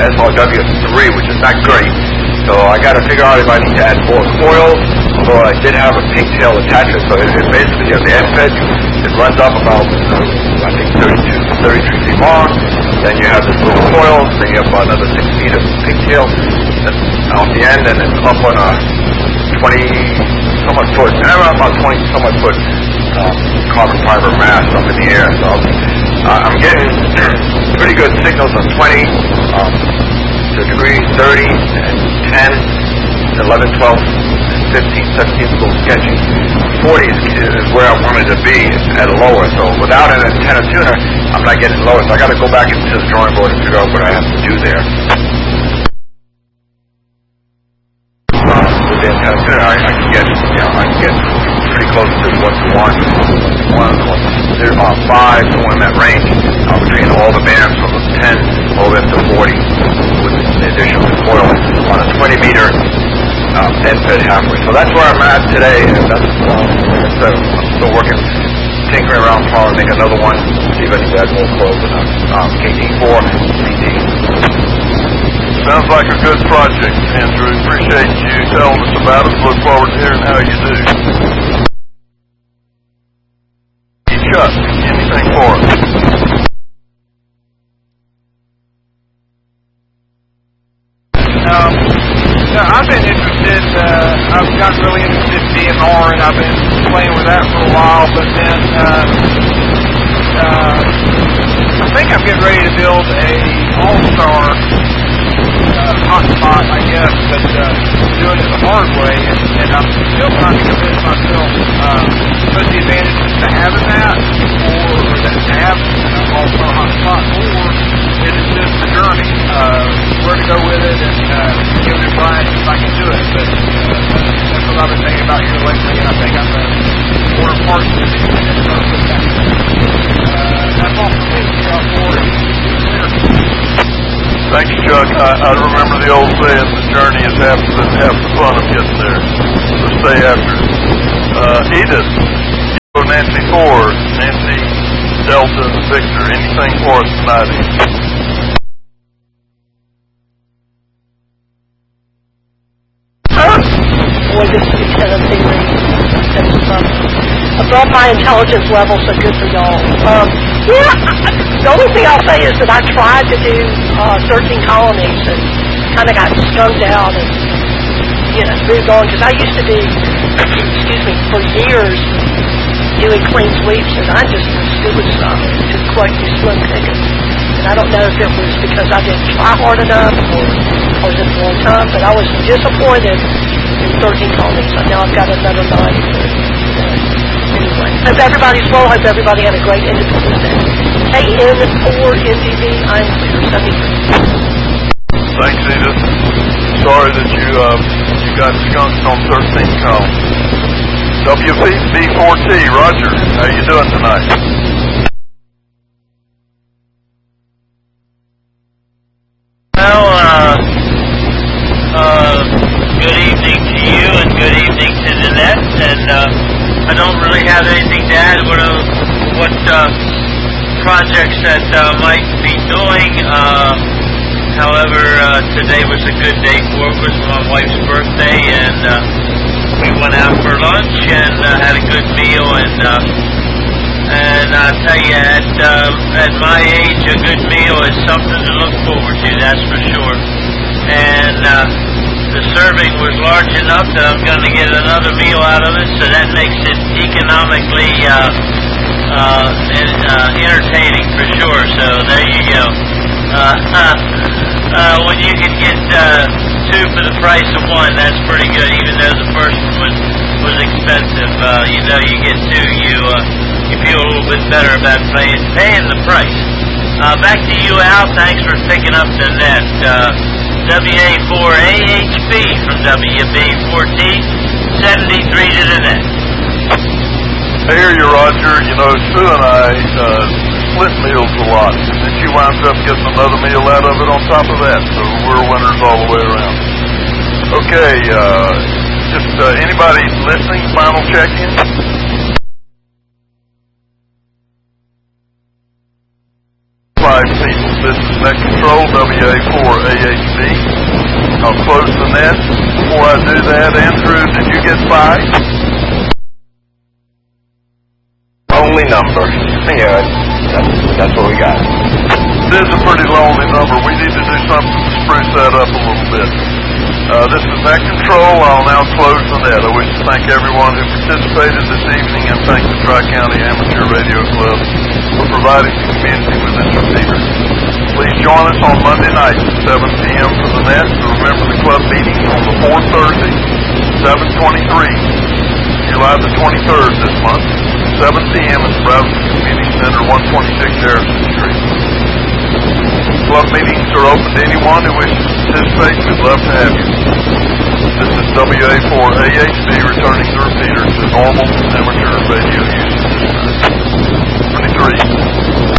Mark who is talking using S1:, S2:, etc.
S1: SRW3, which is not great. So I got to figure out if I need to add more coils, although I did have a pigtail attachment, so it basically, you have the end fed, it runs up about, I think, 33 feet long, then you have this little coil, then you have about another 6 feet of pigtail off the end, and then up on a 20-somewhat foot, and around about 20-somewhat foot carbon fiber mast up in the air. So I'm getting pretty good signals on 20, to degrees 30, and 10, 11, 12, 15, 17 is a little sketchy. 40 is where I wanted to be at a lower. So without an antenna tuner, I'm not getting lower. So I got to go back into the drawing board and figure out what I have to do there. With the antenna tuner, I can get, pretty close to 1-to-1. There's about 5 to 1 in that range between all the bands from 10 all the way up to 40 with the addition of the coil on a 20-meter end fed halfway. So that's where I'm at today, and that's like I said, I'm still working, tinkering around, probably make another one, see if I can add more coils with KT4 CD.
S2: Sounds like a good project, Andrew. Appreciate you telling us about it. Look forward to hearing how you do. Chuck, anything for us?
S3: I've been interested, I've gotten really interested in DMR, and I've been playing with that for a while, but then I think I'm getting ready to build a all-star hotspot, I guess, but doing it the hard way, and I'm still trying to convince myself what the advantages to having that, or to have an all-star hotspot, or is it just the journey, where to go with it, and give it a try if I can do it. But that's what I've been thinking about here lately, and I think I'm going to order parts of it and start with that. That's all for me.
S2: Thank you, Chuck. I remember the old saying, the journey is half the fun of getting there. So stay after it. Edith, Nancy Ford, Nancy, Delta, Victor, anything for us tonight, Edith?
S4: Boy, this is kind of thing above my intelligence level, so good for y'all. The only thing I'll say is that I tried to do 13 colonies and kind of got skunked out and, moved on, because I used to do, for years doing clean sweeps, and I just was stupid stuff to collect these slim tickets. And I don't know if it was because I didn't try hard enough or just a long time, but I was disappointed in 13 colonies. So now I've got another 9. Anyway, hope everybody's well. Hope everybody had a great Independence Day. KN4NDV, I'm 73.
S2: Thanks, Edith. Sorry that you got skunked on 13 columns. WB4T, Roger, how you doing tonight?
S5: Well, good evening to you and good evening to Nanette, and I don't really have anything to add what projects that might be doing. However, today was a good day for it. It was my wife's birthday, and we went out for lunch and had a good meal, and I tell you, at my age, a good meal is something to look forward to, that's for sure. And the serving was large enough that I'm going to get another meal out of it, so that makes it economically entertaining for sure. So there you go. When you can get 2 for the price of 1, that's pretty good. Even though the first one was expensive, you get 2, you feel a little bit better about paying the price. Back to you, Al. Thanks for picking up the net. WA4AHP from WB4T, 73 to the net.
S2: I hear you, Roger. Sue and I split meals a lot, and then she winds up getting another meal out of it on top of that, so we're winners all the way around. Okay, just anybody listening, final check-in? people. This is Net Control, WA4AHD. I'll close the net. Before I do that, Andrew, did you get 5?
S1: Only number. Yeah, that's what we got.
S2: It is a pretty lonely number. We need to do something to spruce that up a little bit. This is Net Control. I'll now close the net. I wish to thank everyone who participated this evening and thank the Tri-County Amateur Radio Club for providing the community with this repeater. Please join us on Monday night at 7 p.m. for the net. So remember the club meeting on the fourth Thursday, 7/23, July the 23rd this month, 7 p.m. at the Brownsville Community Center, 126 Harrison Street. Club meetings are open to anyone who wishes to participate. We'd love to have you. This is WA4AHD returning the repeater to normal amateur radio usage. 23.